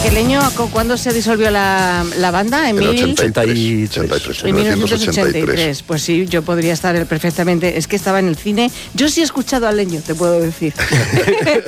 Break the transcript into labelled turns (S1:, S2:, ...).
S1: Que Leño, ¿cuándo se disolvió la banda? En 1983. Pues sí, yo podría estar perfectamente. Es que estaba en el cine. Yo sí he escuchado a Leño, te puedo decir.